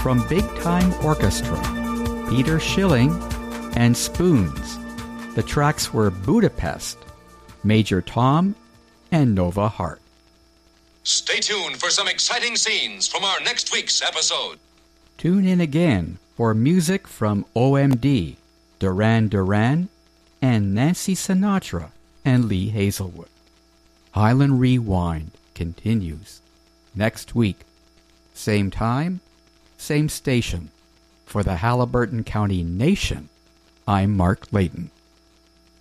from Big Time Orchestra, Peter Schilling, and Spoons. The tracks were Budapest, Major Tom, and Nova Hart. Stay tuned for some exciting scenes from our next week's episode. Tune in again for music from OMD, Duran Duran, and Nancy Sinatra and Lee Hazelwood. Highland Rewind continues next week. Same time, same station. For the Halliburton County Nation, I'm Mark Layton.